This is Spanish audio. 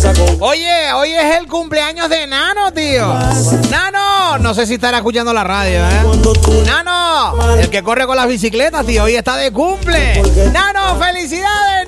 Oye, hoy es el cumpleaños de Nano, tío. Nano, no sé si estará escuchando la radio, Nano, el que corre con las bicicletas, tío, hoy está de cumple. Nano, felicidades,